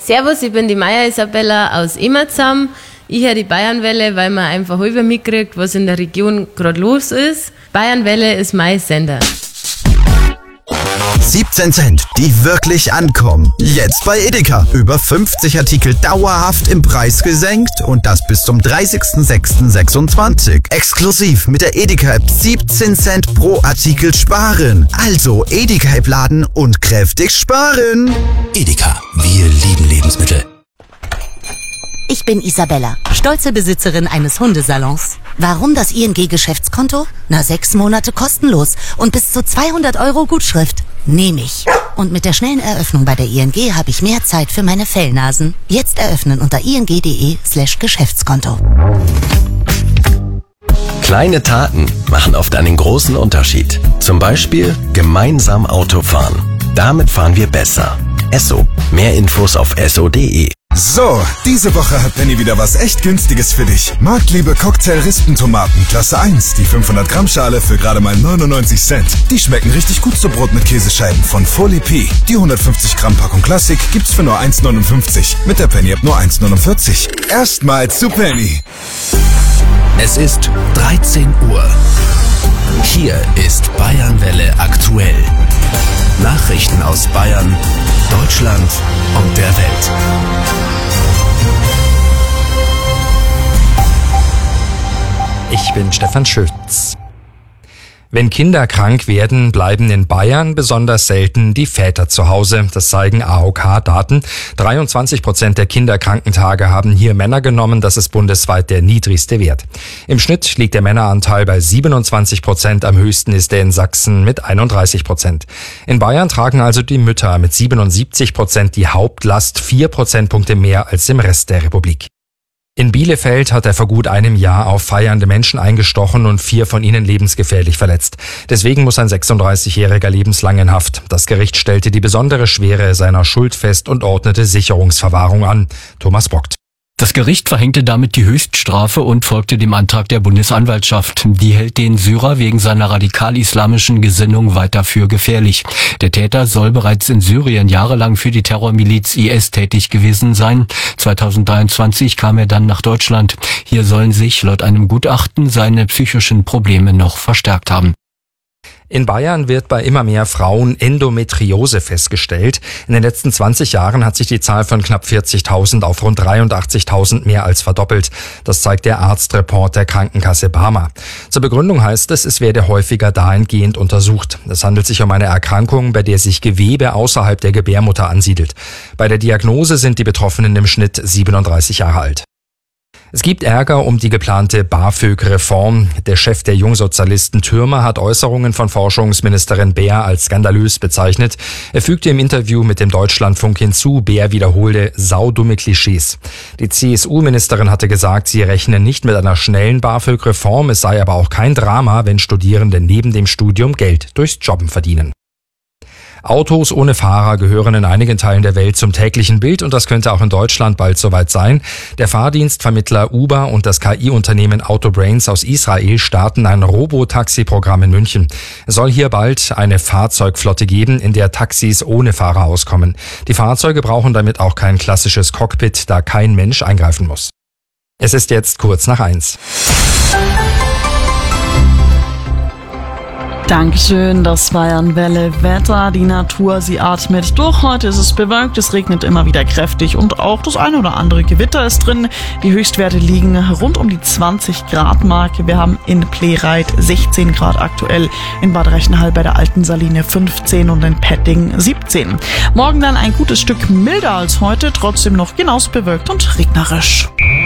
Servus, ich bin die Maya Isabella aus Immerzam. Ich höre die Bayernwelle, weil man einfach über mitkriegt, was in der Region gerade los ist. Bayernwelle ist mein Sender. 17 Cent, die wirklich ankommen. Jetzt bei Edeka. Über 50 Artikel dauerhaft im Preis gesenkt und das bis zum 30.06.26. Exklusiv mit der Edeka-App 17 Cent pro Artikel sparen. Also Edeka-App laden und kräftig sparen. Edeka, wir lieben Lebensmittel. Ich bin Isabella, stolze Besitzerin eines Hundesalons. Warum das ING-Geschäftskonto? 6 Monate kostenlos und bis zu 200 € Gutschrift. Nehme ich. Und mit der schnellen Eröffnung bei der ING habe ich mehr Zeit für meine Fellnasen. Jetzt eröffnen unter ing.de/Geschäftskonto. Kleine Taten machen oft einen großen Unterschied. Zum Beispiel gemeinsam Auto fahren. Damit fahren wir besser. Esso. Mehr Infos auf esso.de. So, diese Woche hat Penny wieder was echt Günstiges für dich. Marktliebe Cocktail-Rispentomaten Klasse 1, die 500 Gramm Schale für gerade mal 99 Cent. Die schmecken richtig gut zu Brot mit Käsescheiben von Folie P. Die 150 Gramm Packung Klassik gibt's für nur 1,59. Mit der Penny App nur 1,49. Erstmal zu Penny. Es ist 13 Uhr. Hier ist Bayernwelle aktuell. Nachrichten aus Bayern, Deutschland und der Welt. Ich bin Stefan Schütz. Wenn Kinder krank werden, bleiben in Bayern besonders selten die Väter zu Hause. Das zeigen AOK-Daten. 23% der Kinderkrankentage haben hier Männer genommen. Das ist bundesweit der niedrigste Wert. Im Schnitt liegt der Männeranteil bei 27%. Am höchsten ist er in Sachsen mit 31%. In Bayern tragen also die Mütter mit 77% die Hauptlast, 4 Prozentpunkte mehr als im Rest der Republik. In Bielefeld hat er vor gut einem Jahr auf feiernde Menschen eingestochen und 4 von ihnen lebensgefährlich verletzt. Deswegen muss ein 36-Jähriger lebenslang in Haft. Das Gericht stellte die besondere Schwere seiner Schuld fest und ordnete Sicherungsverwahrung an. Thomas Brockt. Das Gericht verhängte damit die Höchststrafe und folgte dem Antrag der Bundesanwaltschaft. Die hält den Syrer wegen seiner radikal-islamischen Gesinnung weiter für gefährlich. Der Täter soll bereits in Syrien jahrelang für die Terrormiliz IS tätig gewesen sein. 2023 kam er dann nach Deutschland. Hier sollen sich laut einem Gutachten seine psychischen Probleme noch verstärkt haben. In Bayern wird bei immer mehr Frauen Endometriose festgestellt. In den letzten 20 Jahren hat sich die Zahl von knapp 40.000 auf rund 83.000 mehr als verdoppelt. Das zeigt der Arztreport der Krankenkasse Barmer. Zur Begründung heißt es werde häufiger dahingehend untersucht. Es handelt sich um eine Erkrankung, bei der sich Gewebe außerhalb der Gebärmutter ansiedelt. Bei der Diagnose sind die Betroffenen im Schnitt 37 Jahre alt. Es gibt Ärger um die geplante BAföG-Reform. Der Chef der Jungsozialisten Thürmer hat Äußerungen von Forschungsministerin Beer als skandalös bezeichnet. Er fügte im Interview mit dem Deutschlandfunk hinzu, Beer wiederholte saudumme Klischees. Die CSU-Ministerin hatte gesagt, sie rechnen nicht mit einer schnellen BAföG-Reform. Es sei aber auch kein Drama, wenn Studierende neben dem Studium Geld durchs Jobben verdienen. Autos ohne Fahrer gehören in einigen Teilen der Welt zum täglichen Bild und das könnte auch in Deutschland bald soweit sein. Der Fahrdienstvermittler Uber und das KI-Unternehmen Autobrains aus Israel starten ein Robotaxi-Programm in München. Es soll hier bald eine Fahrzeugflotte geben, in der Taxis ohne Fahrer auskommen. Die Fahrzeuge brauchen damit auch kein klassisches Cockpit, da kein Mensch eingreifen muss. Es ist jetzt kurz nach 1. Dankeschön, das Bayernwelle Wetter. Die Natur, sie atmet durch. Heute ist es bewölkt, es regnet immer wieder kräftig und auch das eine oder andere Gewitter ist drin. Die Höchstwerte liegen rund um die 20 Grad Marke. Wir haben in Plehreit 16 Grad aktuell, in Bad Reichenhall bei der Alten Saline 15 und in Petting 17. Morgen dann ein gutes Stück milder als heute, trotzdem noch genauso bewölkt und regnerisch.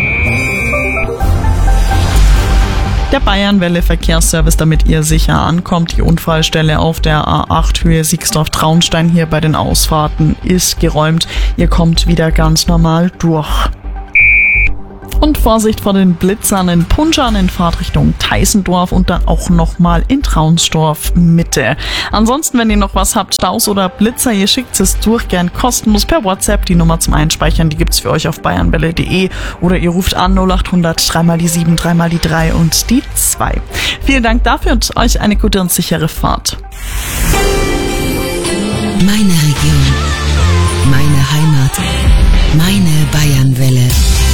Der Bayernwelle Verkehrsservice, damit ihr sicher ankommt. Die Unfallstelle auf der A8 Höhe Siegsdorf-Traunstein hier bei den Ausfahrten ist geräumt. Ihr kommt wieder ganz normal durch. Und Vorsicht vor den Blitzern in Punschan in Fahrtrichtung Teissendorf und dann auch nochmal in Traunsdorf Mitte. Ansonsten, wenn ihr noch was habt, Staus oder Blitzer, ihr schickt es durch, gern kostenlos per WhatsApp. Die Nummer zum Einspeichern, die gibt's für euch auf bayernwelle.de oder ihr ruft an 0800 3 mal die 7, 3 mal die 3 und die 2. Vielen Dank dafür und euch eine gute und sichere Fahrt. Meine Region, meine Heimat, Meine Bayernwelle.